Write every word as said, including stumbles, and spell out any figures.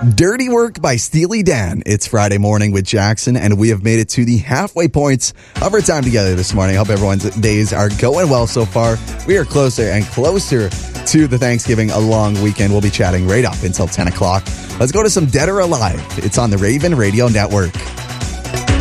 Dirty Work by Steely Dan. It's Friday morning with Jackson, and we have made it to the halfway points of our time together this morning. I hope everyone's days are going well so far. We are closer and closer to the Thanksgiving a long weekend. We'll be chatting right up until ten o'clock. Let's go to some Dead or Alive. It's on the Raven Radio Network.